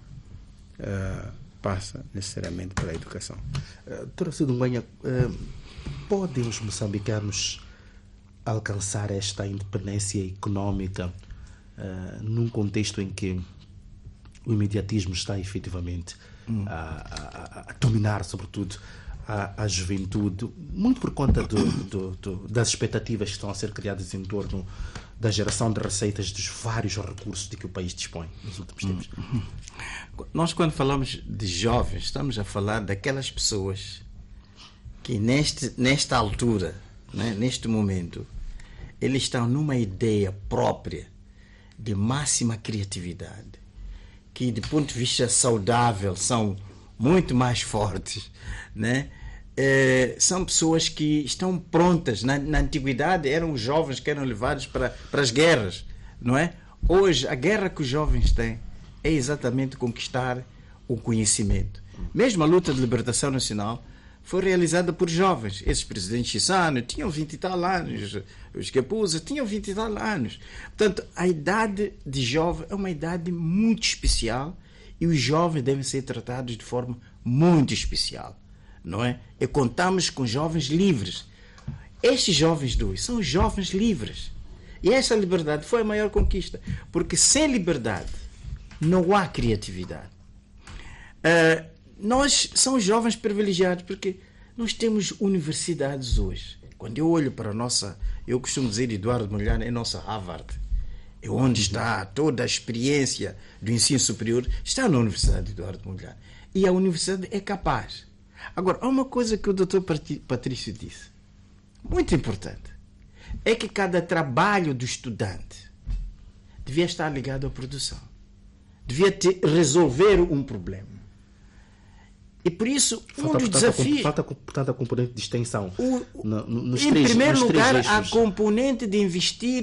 passa necessariamente pela educação. Doutora Sidunguenha, podem os moçambicanos alcançar esta independência económica num contexto em que o imediatismo está efetivamente a dominar, sobretudo, a juventude, muito por conta das expectativas que estão a ser criadas em torno da geração de receitas dos vários recursos de que o país dispõe nos últimos tempos? Nós, quando falamos de jovens, estamos a falar daquelas pessoas que nesta altura, né, neste momento, eles estão numa ideia própria de máxima criatividade, que, de ponto de vista saudável, são muito mais fortes, né? São pessoas que estão prontas. Na antiguidade eram os jovens que eram levados para as guerras, não é? Hoje a guerra que os jovens têm é exatamente conquistar o conhecimento. Mesmo a luta de libertação nacional foi realizada por jovens. Esses presidentes Chissano tinham 20 e tal anos, os Kapuza tinham 20 e tal anos. Portanto, a idade de jovem é uma idade muito especial e os jovens devem ser tratados de forma muito especial, não é? E contamos com jovens livres. Estes jovens de hoje são jovens livres. E essa liberdade foi a maior conquista, porque sem liberdade não há criatividade. Nós somos jovens privilegiados porque nós temos universidades hoje. Quando eu olho para a nossa, eu costumo dizer, Eduardo Mondlane é nossa Harvard. É onde está toda a experiência do ensino superior, está na Universidade de Eduardo Mondlane. E a universidade é capaz. Agora, há uma coisa que o Dr. Patrício disse, muito importante, é que cada trabalho do estudante devia estar ligado à produção. Devia resolver um problema. E por isso, dos desafios... Falta, portanto, a componente de extensão. Em primeiro lugar, a componente de investir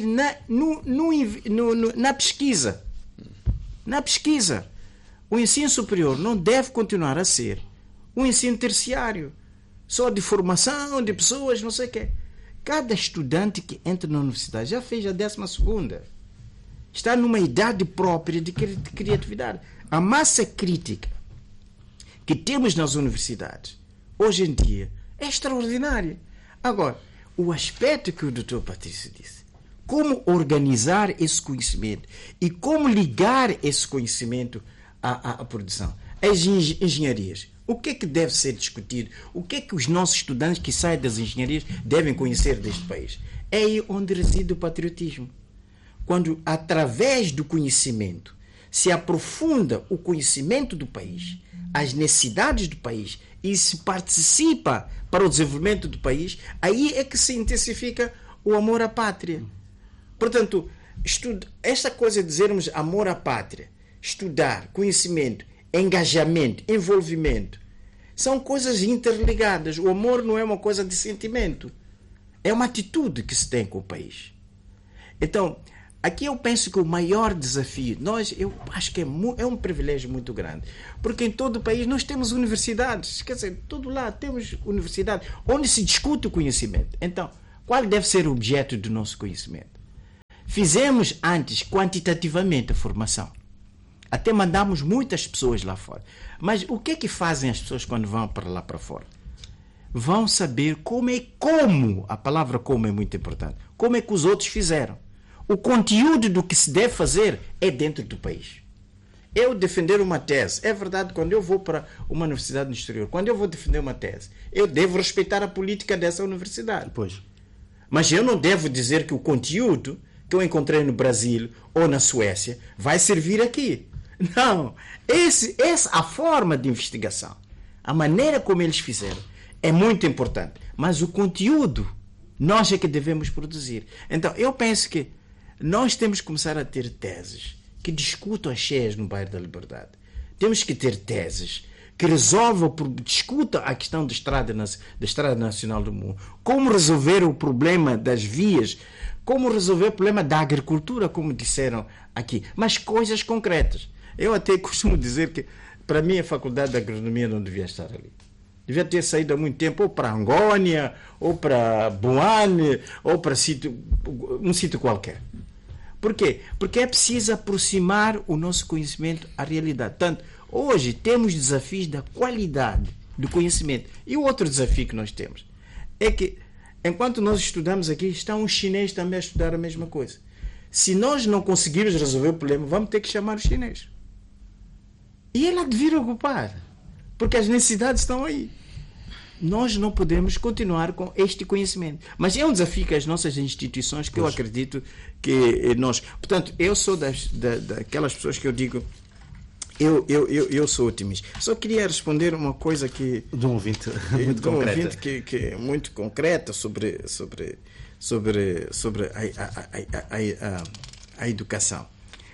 na pesquisa. Na pesquisa. O ensino superior não deve continuar a ser um ensino terciário, só de formação de pessoas, não sei o quê. Cada estudante que entra na universidade já fez a 12ª. Está numa idade própria de criatividade. A massa crítica que temos nas universidades, hoje em dia, é extraordinária. Agora, o aspecto que o Dr. Patrício disse, como organizar esse conhecimento e como ligar esse conhecimento à produção, às engenharias. O que é que deve ser discutido? O que é que os nossos estudantes que saem das engenharias devem conhecer deste país? É aí onde reside o patriotismo. Quando, através do conhecimento, se aprofunda o conhecimento do país, as necessidades do país e se participa para o desenvolvimento do país, aí é que se intensifica o amor à pátria. Portanto, esta coisa de dizermos amor à pátria, estudar, conhecimento, engajamento, envolvimento, são coisas interligadas. O amor não é uma coisa de sentimento, é uma atitude que se tem com o país. Então, aqui eu penso que o maior desafio, eu acho que é um privilégio muito grande, porque em todo o país nós temos universidades, quer dizer, todo lado temos universidades onde se discute o conhecimento. Então, qual deve ser o objeto do nosso conhecimento? Fizemos antes quantitativamente a formação. Até mandamos muitas pessoas lá fora. Mas o que é que fazem as pessoas quando vão para lá para fora? Vão saber como, a palavra como é muito importante, como é que os outros fizeram. O conteúdo do que se deve fazer é dentro do país. Eu defender uma tese, é verdade, quando eu vou para uma universidade no exterior, quando eu vou defender uma tese, eu devo respeitar a política dessa universidade. Pois. Mas eu não devo dizer que o conteúdo que eu encontrei no Brasil ou na Suécia vai servir aqui. Não. A forma de investigação, a maneira como eles fizeram, é muito importante. Mas o conteúdo, nós é que devemos produzir. Então, eu penso que nós temos que começar a ter teses que discutam as cheias no bairro da Liberdade. Temos que ter teses que resolvam, discutam a questão da Estrada Nacional do Mundo, como resolver o problema das vias, como resolver o problema da agricultura, como disseram aqui, mas coisas concretas. Eu até costumo dizer que, para mim, a Faculdade de Agronomia não devia estar ali. Devia ter saído há muito tempo, ou para Angônia, ou para Boane, ou para um sítio qualquer. Por quê? Porque é preciso aproximar o nosso conhecimento à realidade. Tanto, hoje temos desafios da qualidade do conhecimento. E o outro desafio que nós temos é que, enquanto nós estudamos aqui, está um chinês também a estudar a mesma coisa. Se nós não conseguirmos resolver o problema, vamos ter que chamar o chinês. E ele há de vir ocupar, porque as necessidades estão aí. Nós não podemos continuar com este conhecimento. Mas é um desafio que as nossas instituições, que eu acredito que nós... Portanto, eu sou daquelas pessoas que eu digo, eu sou otimista. Só queria responder uma coisa que... De um ouvinte muito concreta. Um ouvinte que é muito concreta sobre a educação.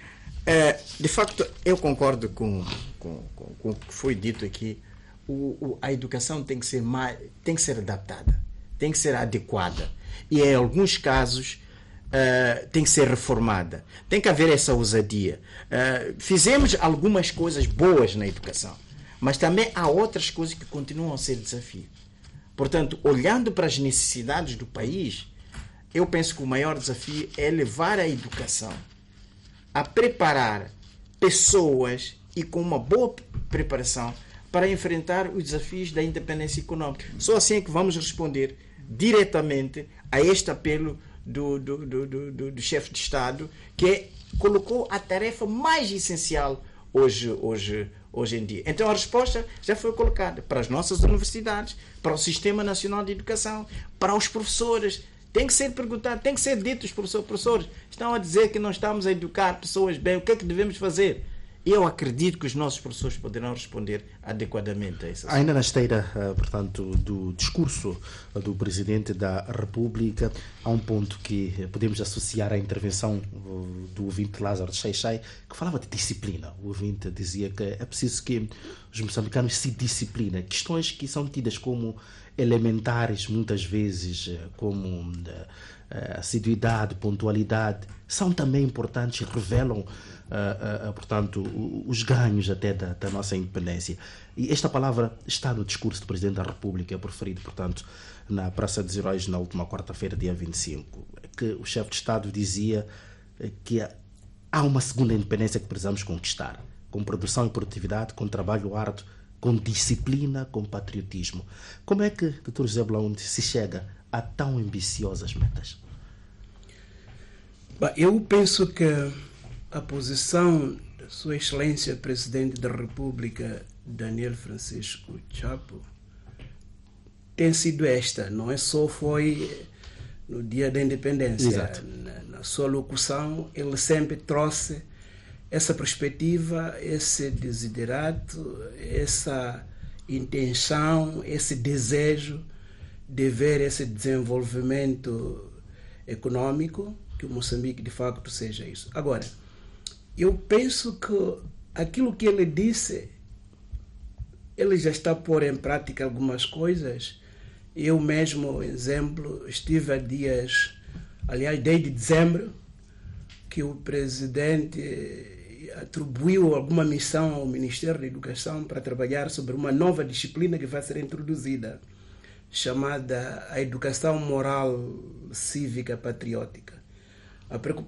De facto, eu concordo com o que foi dito aqui. A educação tem que ser adaptada, tem que ser adequada e, em alguns casos, tem que ser reformada. Tem que haver essa ousadia. Fizemos algumas coisas boas na educação, mas também há outras coisas que continuam a ser desafio. Portanto, olhando para as necessidades do país, eu penso que o maior desafio é levar a educação a preparar pessoas e com uma boa preparação para enfrentar os desafios da independência econômica. Só assim é que vamos responder diretamente a este apelo do chefe de Estado, que colocou a tarefa mais essencial hoje em dia. Então a resposta já foi colocada para as nossas universidades, para o Sistema Nacional de Educação, para os professores. Tem que ser perguntado, tem que ser dito os professores. Estão a dizer que não estamos a educar pessoas bem, o que é que devemos fazer? Eu acredito que os nossos professores poderão responder adequadamente a isso. Ainda na esteira, portanto, do discurso do Presidente da República, há um ponto que podemos associar à intervenção do ouvinte Lázaro Xai-Xai, que falava de disciplina. O ouvinte dizia que é preciso que os moçambicanos se disciplinem. Questões que são tidas como elementares, muitas vezes, como assiduidade, pontualidade, são também importantes e revelam portanto, os ganhos até da nossa independência. E esta palavra está no discurso do Presidente da República, proferido, portanto, na Praça dos Heróis na última quarta-feira, dia 25, que o chefe de Estado dizia que há uma segunda independência que precisamos conquistar, com produção e produtividade, com trabalho árduo, com disciplina, com patriotismo. Como é que, Dr. José Blaúnde, se chega a tão ambiciosas metas? Eu penso que a posição da Sua Excelência Presidente da República, Daniel Francisco Chapo, tem sido esta. Não é só foi no dia da independência. Exato. Na sua locução, ele sempre trouxe essa perspectiva, esse desiderato, essa intenção, esse desejo de ver esse desenvolvimento econômico, que o Moçambique de facto seja isso. Agora, eu penso que aquilo que ele disse, ele já está a pôr em prática algumas coisas. Eu mesmo, exemplo, estive há dias, aliás, desde dezembro, que o presidente atribuiu alguma missão ao Ministério da Educação para trabalhar sobre uma nova disciplina que vai ser introduzida, chamada a educação moral cívica patriótica. A preocupação